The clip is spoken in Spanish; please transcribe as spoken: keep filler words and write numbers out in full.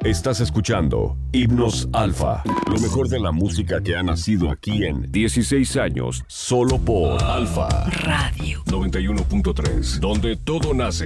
Estás escuchando Himnos Alfa, lo mejor de la música que ha nacido aquí en dieciséis años, solo por Alfa Radio noventa y uno punto tres, donde todo nace.